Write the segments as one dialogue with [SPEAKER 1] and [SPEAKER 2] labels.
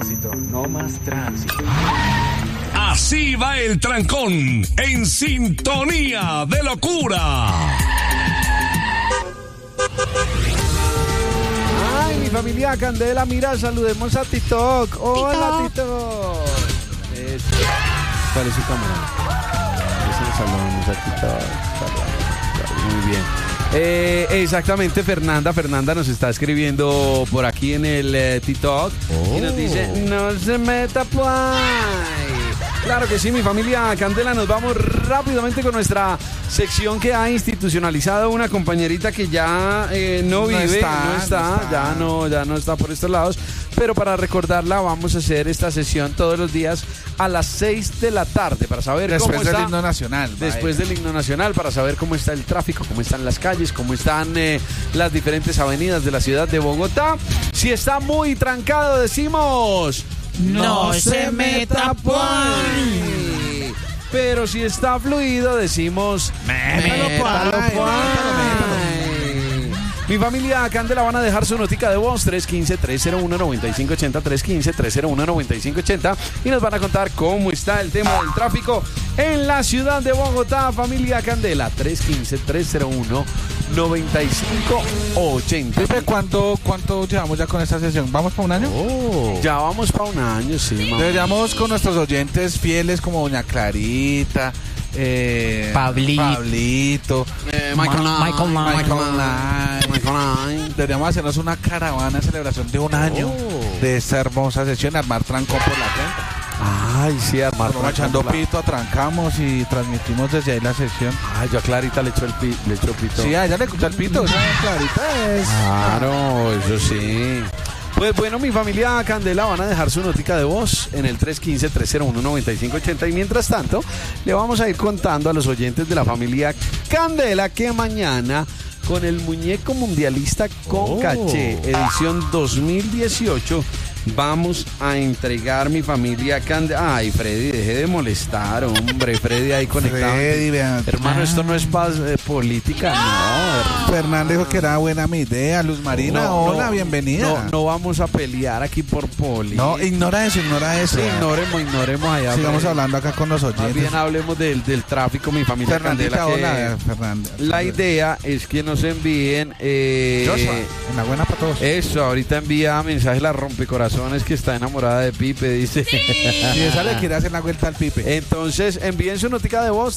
[SPEAKER 1] tránsito, no más tránsito.
[SPEAKER 2] Así va el trancón, en sintonía de locura.
[SPEAKER 1] Ay, mi familia Candela, mira, saludemos a TikTok. Hola, TikTok. ¿Cuál es su cámara? Saludamos a TikTok. Muy bien. Exactamente, Fernanda nos está escribiendo por aquí en el TikTok y nos dice, no se meta pues. Claro que sí, mi familia Candela, nos vamos rápidamente con nuestra sección que ha institucionalizado una compañerita que ya no está por estos lados, pero para recordarla vamos a hacer esta sesión todos los días a las 6 de la tarde para saber
[SPEAKER 3] después
[SPEAKER 1] cómo está.
[SPEAKER 3] Del himno nacional.
[SPEAKER 1] Después del himno nacional, para saber cómo está el tráfico, cómo están las calles, cómo están las diferentes avenidas de la ciudad de Bogotá. Si está muy trancado, decimos...
[SPEAKER 4] No se meta pues.
[SPEAKER 1] Pero si está fluido, decimos... Métalo pues. Mi familia Candela van a dejar su notica de voz 315-301-9580, 315-301-9580 y nos van a contar cómo está el tema del tráfico en la ciudad de Bogotá. Familia Candela, 315-301-9580.
[SPEAKER 3] Pepe, ¿cuánto llevamos ya con esta sesión? ¿Vamos para un año?
[SPEAKER 1] Ya vamos para un año, sí.
[SPEAKER 3] Deberíamos con nuestros oyentes fieles como Doña Clarita, Pablito, Michael Knight. Deberíamos hacernos una caravana de celebración de un año de esta hermosa sesión, armar trancón por la 30.
[SPEAKER 1] Ay, sí, armar trancón.
[SPEAKER 3] Echando pito, atrancamos y transmitimos desde ahí la sesión.
[SPEAKER 1] Ay, yo a Clarita le echó pito.
[SPEAKER 3] Sí, a ella le escuchó el pito. Clarita es.
[SPEAKER 1] Claro, eso sí. Pues bueno, mi familia Candela van a dejar su notica de voz en el 315-301-9580 y mientras tanto le vamos a ir contando a los oyentes de la familia Candela que mañana con el muñeco mundialista con caché edición 2018 vamos a entregar mi familia Candela. Ay, Freddy, deje de molestar, hombre. Freddy ahí conectado.
[SPEAKER 3] Freddy, vean.
[SPEAKER 1] Hermano, esto no es política, no.
[SPEAKER 3] Fernando dijo que era buena mi idea. Luz Marina, hola, bienvenida.
[SPEAKER 1] No vamos a pelear aquí por poli.
[SPEAKER 3] No, ignora eso.
[SPEAKER 1] Ignoremos allá.
[SPEAKER 3] Sigamos hablando acá con los oyentes.
[SPEAKER 1] Más bien hablemos del tráfico, mi familia Candela.
[SPEAKER 3] Hola, Fernanda.
[SPEAKER 1] La idea es que nos envíen...
[SPEAKER 3] Joshua, en la buena para todos.
[SPEAKER 1] Eso, ahorita envía mensaje la rompecorazones que está enamorada de Pipe, dice.
[SPEAKER 3] Si esa le quiere hacer la vuelta al Pipe.
[SPEAKER 1] Entonces, envíen su notica de voz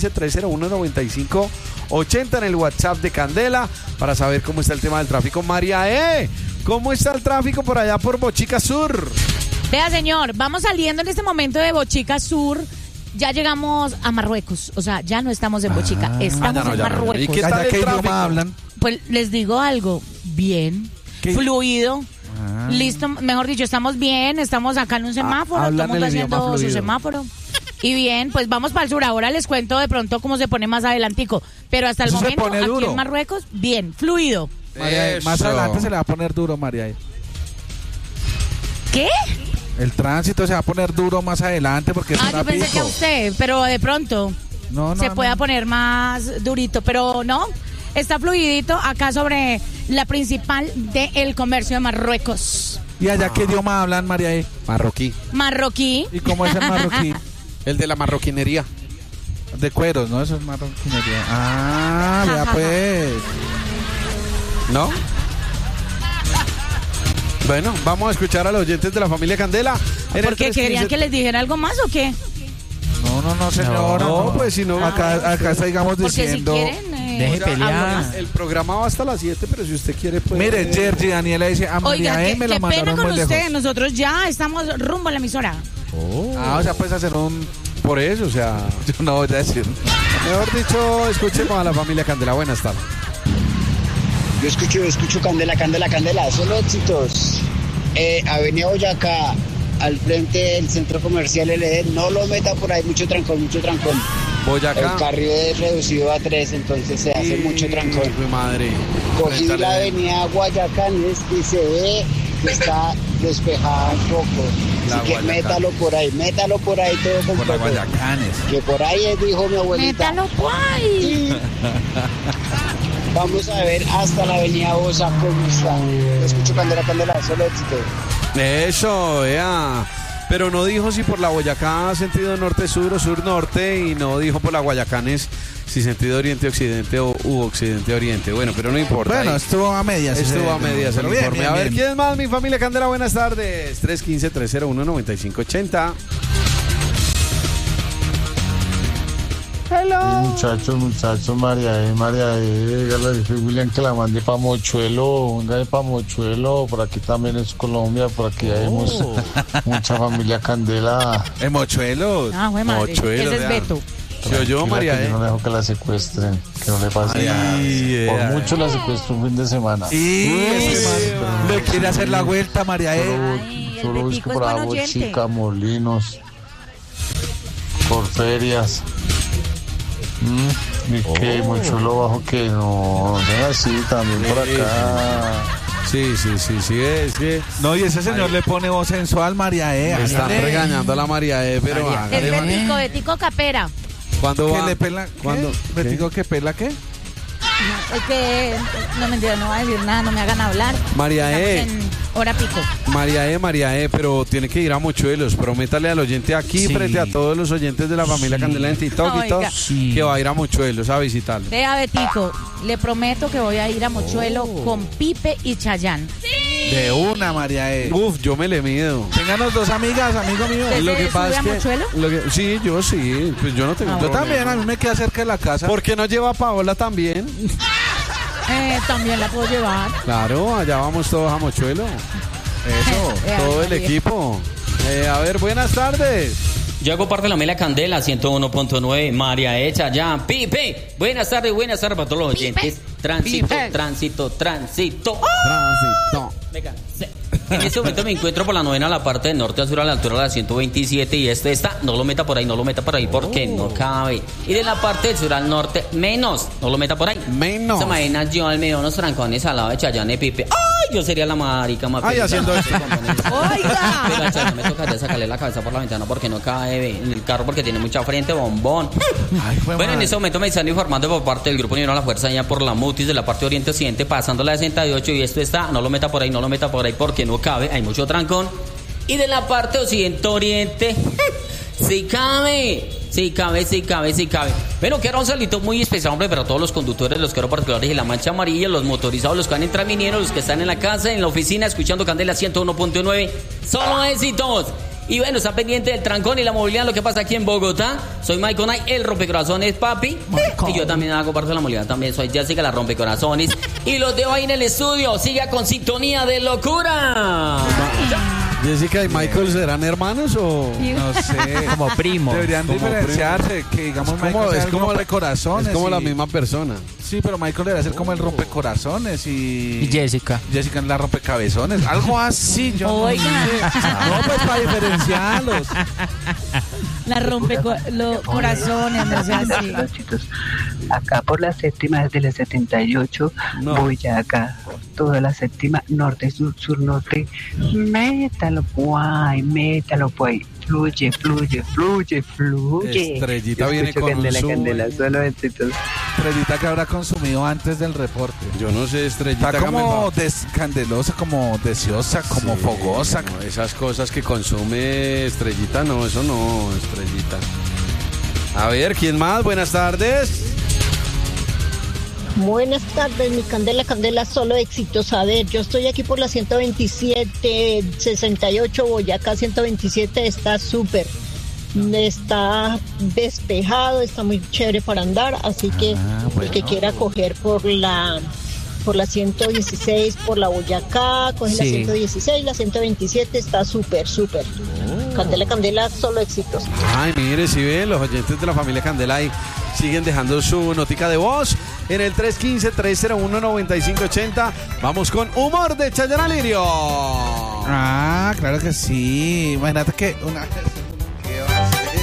[SPEAKER 1] 315-301-9580 en el WhatsApp de Candela para saber cómo está el tema del tráfico. María, ¿cómo está el tráfico por allá por Bochica Sur?
[SPEAKER 4] Vea, señor, vamos saliendo en este momento de Bochica Sur. Ya llegamos a Marruecos, o sea, ya no estamos en Bochica, estamos en Marruecos.
[SPEAKER 1] ¿Y qué tal
[SPEAKER 3] ¿Qué
[SPEAKER 1] el
[SPEAKER 3] idioma
[SPEAKER 1] tráfico?
[SPEAKER 3] hablan?
[SPEAKER 4] Pues les digo algo, bien, fluido. Listo, mejor dicho, estamos bien, estamos acá en un semáforo,
[SPEAKER 1] hablan
[SPEAKER 4] estamos
[SPEAKER 1] el
[SPEAKER 4] haciendo
[SPEAKER 1] idioma
[SPEAKER 4] su
[SPEAKER 1] fluido.
[SPEAKER 4] semáforo. Y bien, pues vamos para el sur. Ahora les cuento de pronto cómo se pone más adelantico. Pero hasta el
[SPEAKER 3] Eso se
[SPEAKER 4] momento,
[SPEAKER 3] pone
[SPEAKER 4] aquí
[SPEAKER 3] duro.
[SPEAKER 4] en Marruecos, bien, fluido.
[SPEAKER 3] María, más
[SPEAKER 1] Eso.
[SPEAKER 3] adelante se le va a poner duro, María.
[SPEAKER 4] ¿Qué?
[SPEAKER 3] El tránsito se va a poner duro más adelante porque es una
[SPEAKER 4] Yo pensé
[SPEAKER 3] pico.
[SPEAKER 4] que a usted, pero de pronto se pueda poner más durito. Pero no, está fluidito acá sobre la principal del comercio de Marruecos.
[SPEAKER 3] ¿Y allá qué idioma hablan, María?
[SPEAKER 1] Marroquí.
[SPEAKER 4] Marroquí.
[SPEAKER 3] ¿Y cómo es el marroquí?
[SPEAKER 1] El de la marroquinería.
[SPEAKER 3] De cueros, ¿no? Eso es marroquinería. Ah, vea pues.
[SPEAKER 1] ¿No? Bueno, vamos a escuchar a los oyentes de la familia Candela.
[SPEAKER 4] ¿Por qué? ¿Querían que les dijera algo más o qué?
[SPEAKER 3] No, señora.
[SPEAKER 1] No, pues si no...
[SPEAKER 3] Acá sigamos
[SPEAKER 4] Porque
[SPEAKER 3] diciendo...
[SPEAKER 4] si quieren...
[SPEAKER 5] Deje pelear.
[SPEAKER 1] El programa va hasta las 7, pero si usted quiere... Pues,
[SPEAKER 3] Mire, Sergi, Daniela dice, a
[SPEAKER 4] Oiga,
[SPEAKER 3] María me la
[SPEAKER 4] qué pena
[SPEAKER 3] mandaron
[SPEAKER 4] con
[SPEAKER 3] muy
[SPEAKER 4] usted.
[SPEAKER 3] lejos.
[SPEAKER 4] Nosotros ya estamos rumbo a la emisora.
[SPEAKER 3] O sea, puedes hacer un...
[SPEAKER 1] Por eso, o sea...
[SPEAKER 3] Yo no voy a decir.
[SPEAKER 1] Mejor dicho, escuchemos a la familia Candela. Buenas tardes.
[SPEAKER 6] Yo escucho Candela, solo éxitos. Avenida Boyacá, al frente del centro comercial LD, no lo meta por ahí, mucho trancón.
[SPEAKER 1] Boyacá.
[SPEAKER 6] El carril es reducido a 3, entonces se hace mucho trancón.
[SPEAKER 1] Mi madre.
[SPEAKER 6] Cogí la avenida Guayacanes y se ve que está despejada un poco.
[SPEAKER 1] La
[SPEAKER 6] Así que métalo por ahí todo
[SPEAKER 3] Por la
[SPEAKER 6] completo.
[SPEAKER 3] Guayacanes.
[SPEAKER 6] Que por ahí es, dijo mi abuelita.
[SPEAKER 4] Métalo guay.
[SPEAKER 6] Y vamos a ver hasta la avenida Bosa cómo está. Escucho Candela, solo éxito.
[SPEAKER 1] Eso, vea. Pero no dijo si por la Boyacá sentido norte-sur o sur-norte, y no dijo por la Guayacanes si sentido oriente-occidente o occidente-oriente. Bueno, pero no importa.
[SPEAKER 3] Bueno, estuvo a medias.
[SPEAKER 1] Estuvo a medias el informe.
[SPEAKER 3] Bien,
[SPEAKER 1] a ver,
[SPEAKER 3] bien.
[SPEAKER 1] ¿quién es más? Mi familia Candela, buenas tardes. 315-301-9580.
[SPEAKER 5] Hello. Muchachos, María, dígale a William que la mande para Mochuelo, venga de para Mochuelo, por aquí también es Colombia, por aquí hay mucha familia Candela.
[SPEAKER 3] ¿En Mochuelo?
[SPEAKER 4] Ah, güey, madre.
[SPEAKER 1] Mochuelo,
[SPEAKER 4] Ese es
[SPEAKER 1] vea.
[SPEAKER 4] Beto.
[SPEAKER 1] Yo, María,
[SPEAKER 5] que yo no dejo que la secuestren, que no le pase nada. Por mucho la secuestro un fin de semana.
[SPEAKER 3] Le quiere hacer la vuelta, María.
[SPEAKER 4] Ay, el
[SPEAKER 5] Solo busco
[SPEAKER 4] Betico es
[SPEAKER 5] por
[SPEAKER 4] buen
[SPEAKER 5] agua
[SPEAKER 4] oyente.
[SPEAKER 5] chica, molinos, por ferias. Y que Mochuelo bajo que no ven así también por acá.
[SPEAKER 1] Sí, es que
[SPEAKER 3] No, y ese señor le pone voz sensual, María.
[SPEAKER 1] están regañando a la María, pero
[SPEAKER 4] Es
[SPEAKER 1] hágale, María.
[SPEAKER 4] Betico Capera.
[SPEAKER 1] ¿Cuándo
[SPEAKER 3] ¿Qué
[SPEAKER 1] va?
[SPEAKER 3] le pela?
[SPEAKER 1] ¿Cuándo?
[SPEAKER 3] ¿Qué? ¿Betico que pela qué?
[SPEAKER 4] Es que, no mentira, no va a decir nada, no me hagan hablar.
[SPEAKER 1] María
[SPEAKER 4] Estamos en hora pico.
[SPEAKER 1] María, pero tiene que ir a Mochuelos. Prométale al oyente aquí, frente a todos los oyentes de la familia Candela en TikTok y todo, que va a ir a Mochuelos a visitarlo.
[SPEAKER 4] Vea, Betico, le prometo que voy a ir a Mochuelo con Pipe y Chayán.
[SPEAKER 3] De una, María.
[SPEAKER 1] Uf, yo me le mido.
[SPEAKER 3] Ténganos dos amigas, amigo mío.
[SPEAKER 4] ¿Usted
[SPEAKER 1] Lo que
[SPEAKER 4] se
[SPEAKER 1] pasa
[SPEAKER 4] sube
[SPEAKER 1] es
[SPEAKER 4] a
[SPEAKER 1] que,
[SPEAKER 4] Mochuelo?
[SPEAKER 1] sí, yo sí, pues yo no tengo
[SPEAKER 3] Yo
[SPEAKER 1] problema.
[SPEAKER 3] también, a mí me queda cerca de la casa.
[SPEAKER 1] ¿Por qué no lleva a Paola también?
[SPEAKER 4] También la puedo llevar.
[SPEAKER 1] Claro, allá vamos todos a Mochuelo. Eso, todo el equipo. A ver, buenas tardes.
[SPEAKER 7] Yo hago parte de la Mela Candela, 101.9, María Hecha, ya. Pipe, buenas tardes para todos los oyentes. Tránsito. Venga, en este momento me encuentro por la 9ª, la parte del norte a sur, a la altura de la 127, y esto está, no lo meta por ahí, porque no cabe. Y de la parte del sur al norte, menos, no lo meta por ahí.
[SPEAKER 1] Menos.
[SPEAKER 7] ¿Se imaginas yo al medio unos trancones al lado de Chayanne, Pipe? ¡Ay! Yo sería la marica más
[SPEAKER 1] Ay,
[SPEAKER 7] feliz.
[SPEAKER 1] haciendo esto.
[SPEAKER 4] ¡Oiga!
[SPEAKER 7] Pero a Chayanne me tocaría sacarle la cabeza por la ventana porque no cabe en el carro, porque tiene mucha frente, bombón.
[SPEAKER 3] Ay, fue
[SPEAKER 7] Bueno, en
[SPEAKER 3] madre.
[SPEAKER 7] este momento me están informando por parte del Grupo Unión a la Fuerza ya por la Mutis de la parte oriente-occidente, pasando la 68, y esto está, no lo meta por ahí porque no cabe, hay mucho trancón. Y de la parte occidente-oriente, sí cabe. Bueno, quiero un saludito muy especial, hombre, para todos los conductores, los carros particulares y la mancha amarilla, los motorizados, los que van en Transmilenio, los que están en la casa, en la oficina, escuchando Candela 101.9. Solo éxitos. Y bueno, está pendiente del trancón y la movilidad, lo que pasa aquí en Bogotá. Soy Michael Knight, el rompecorazones, papi. Y yo también hago parte de la movilidad, también soy Jessica, la rompecorazones. Y los dejo ahí en el estudio. Siga con sintonía de locura.
[SPEAKER 1] Jessica y Michael, ¿serán hermanos o...?
[SPEAKER 3] No sé. Como primos. Deberían
[SPEAKER 1] Como
[SPEAKER 3] diferenciarse, que digamos Michael sea el rompecorazones.
[SPEAKER 1] Es como la
[SPEAKER 3] y-
[SPEAKER 1] misma persona.
[SPEAKER 3] Sí, pero Michael debería ser como el rompecorazones y
[SPEAKER 8] Jessica.
[SPEAKER 3] Jessica es la rompecabezones. Algo así, yo
[SPEAKER 4] Oiga.
[SPEAKER 3] no sé. No, pues para diferenciarlos.
[SPEAKER 4] La rompe los corazones, no sea así.
[SPEAKER 9] Los chicos, acá por la séptima, desde la 78,
[SPEAKER 1] No.
[SPEAKER 9] Boyacá, toda la séptima, norte, sur, sur, norte, métalo, pues, fluye.
[SPEAKER 1] Estrellita
[SPEAKER 9] Yo
[SPEAKER 1] viene
[SPEAKER 9] escucho
[SPEAKER 1] con un
[SPEAKER 9] Candela,
[SPEAKER 1] sube.
[SPEAKER 9] solo éxitos.
[SPEAKER 3] Estrellita que habrá consumido antes del reporte.
[SPEAKER 1] Yo no sé, Estrellita.
[SPEAKER 3] Está como
[SPEAKER 1] hágame el
[SPEAKER 3] candelosa, como deseosa, como
[SPEAKER 1] favor.
[SPEAKER 3] fogosa.
[SPEAKER 1] No, esas cosas que consume Estrellita, no, eso no, Estrellita. A ver, ¿quién más? Buenas tardes.
[SPEAKER 10] Buenas tardes, mi Candela, solo éxitos. A ver, yo estoy aquí por la 127, 68, Boyacá 127, está súper. Está despejado, está muy chévere para andar, así que el que quiera coger por la 116, por la Boyacá, coge la 116, la 127, está súper. Candela, solo éxitos.
[SPEAKER 1] Ay, mire, si ven, los oyentes de la familia Candela ahí siguen dejando su notica de voz en el 315-301-9580. Vamos con humor de Chayanne Alirio.
[SPEAKER 3] Ah, claro que sí. Imagínate que una... ¿Qué va a hacer?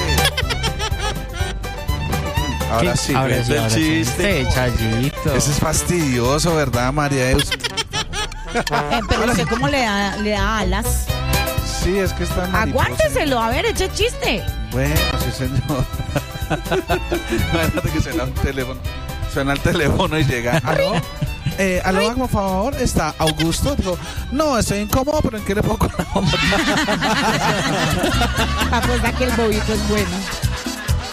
[SPEAKER 3] Ahora sí,
[SPEAKER 1] Ahora el chiste.
[SPEAKER 8] Chayito.
[SPEAKER 3] Ese es fastidioso, ¿verdad, María Eus?
[SPEAKER 4] Pero usted cómo le da alas.
[SPEAKER 3] Sí, es que está mariposa.
[SPEAKER 4] Aguánteselo, a ver, eche chiste.
[SPEAKER 3] Bueno, sí, señor. Imagínate que suena un teléfono. Suena el teléfono y llega. ¿Aló? aló, por favor, está Augusto. Dijo, no, estoy incómodo, pero ¿en qué le puedo colaborar?
[SPEAKER 4] Apuesta que el bobito es bueno.